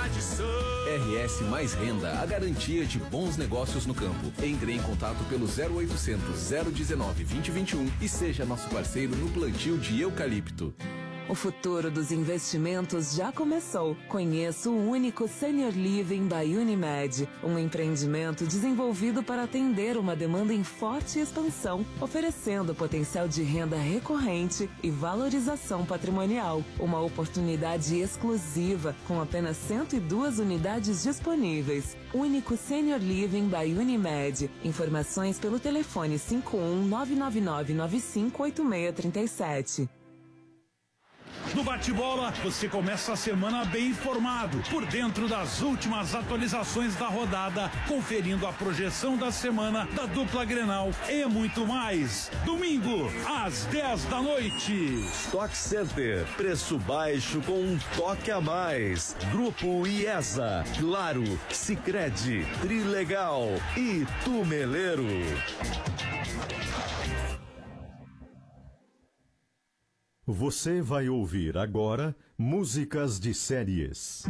RS Mais Renda, a garantia de bons negócios no campo. Entre em contato pelo 0800 019 2021 e seja nosso parceiro no plantio de eucalipto. O futuro dos investimentos já começou. Conheça o único Senior Living by Unimed, um empreendimento desenvolvido para atender uma demanda em forte expansão, oferecendo potencial de renda recorrente e valorização patrimonial. Uma oportunidade exclusiva, com apenas 102 unidades disponíveis. Único Senior Living by Unimed. Informações pelo telefone 51 999 958637. No bate-bola, você começa a semana bem informado, por dentro das últimas atualizações da rodada, conferindo a projeção da semana da dupla Grenal e muito mais. Domingo, às 10 da noite. Stock Center, preço baixo com um toque a mais. Grupo IESA, Claro, Sicredi, Trilegal e Tumeleiro. Você vai ouvir agora músicas de séries.